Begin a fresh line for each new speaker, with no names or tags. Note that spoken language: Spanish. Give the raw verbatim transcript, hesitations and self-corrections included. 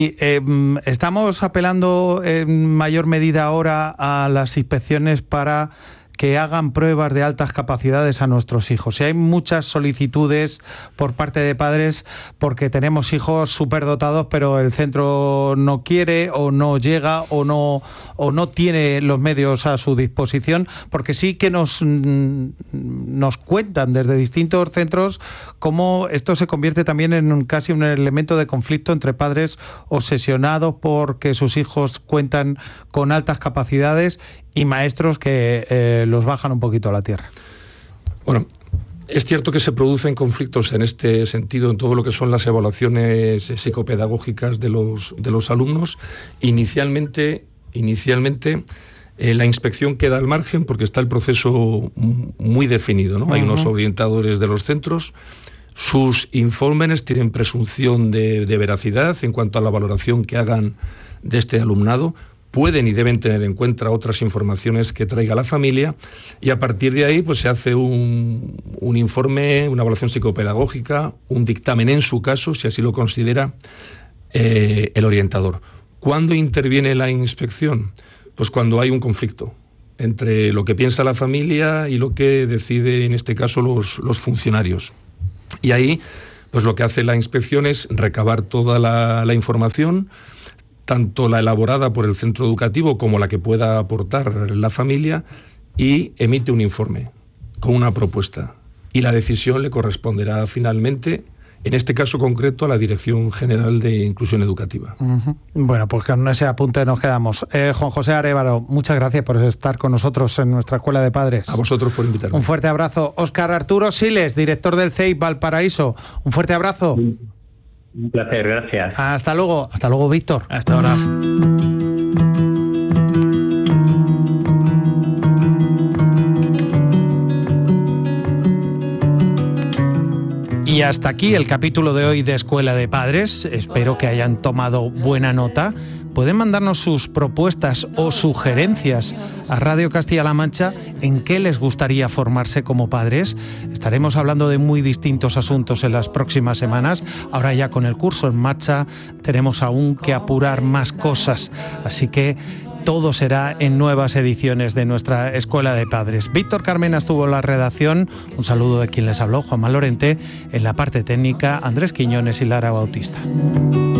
Y, eh, estamos apelando en mayor medida ahora a las inspecciones para que hagan pruebas de altas capacidades a nuestros hijos. Y hay muchas solicitudes por parte de padres porque tenemos hijos superdotados, pero el centro no quiere o no llega o no, o no tiene los medios a su disposición, porque sí que nos, nos cuentan desde distintos centros cómo esto se convierte también en un, casi un elemento de conflicto entre padres obsesionados porque sus hijos cuentan con altas capacidades y maestros que eh, los bajan un poquito a la tierra.
Bueno, es cierto que se producen conflictos en este sentido en todo lo que son las evaluaciones psicopedagógicas de los, de los alumnos. Inicialmente, inicialmente eh, la inspección queda al margen porque está el proceso muy definido, ¿no? Uh-huh. Hay unos orientadores de los centros. Sus informes tienen presunción de, de veracidad en cuanto a la valoración que hagan de este alumnado. Pueden y deben tener en cuenta otras informaciones que traiga la familia y a partir de ahí pues se hace un, un informe, una evaluación psicopedagógica, un dictamen en su caso, si así lo considera eh, el orientador. ¿Cuándo interviene la inspección? Pues cuando hay un conflicto entre lo que piensa la familia y lo que decide en este caso los, los funcionarios. Y ahí pues lo que hace la inspección es recabar toda la, la información, tanto la elaborada por el centro educativo como la que pueda aportar la familia, y emite un informe con una propuesta. Y la decisión le corresponderá finalmente, en este caso concreto, a la Dirección General de Inclusión Educativa.
Uh-huh. Bueno, pues con ese apunte nos quedamos. Eh, Juan José Arévalo, muchas gracias por estar con nosotros en nuestra Escuela de Padres.
A vosotros por invitarme.
Un fuerte abrazo. Óscar Arturo Siles, director del C E I Valparaíso. Un fuerte abrazo.
Sí. Un placer, gracias.
Hasta luego. Hasta luego, Víctor.
Hasta ahora.
Y hasta aquí el capítulo de hoy de Escuela de Padres. Espero que hayan tomado buena nota. Pueden mandarnos sus propuestas o sugerencias a Radio Castilla-La Mancha en qué les gustaría formarse como padres. Estaremos hablando de muy distintos asuntos en las próximas semanas. Ahora ya con el curso en marcha tenemos aún que apurar más cosas. Así que todo será en nuevas ediciones de nuestra Escuela de Padres. Víctor Carmena estuvo en la redacción. Un saludo de quien les habló, Juanma Lorente. En la parte técnica, Andrés Quiñones y Lara Bautista.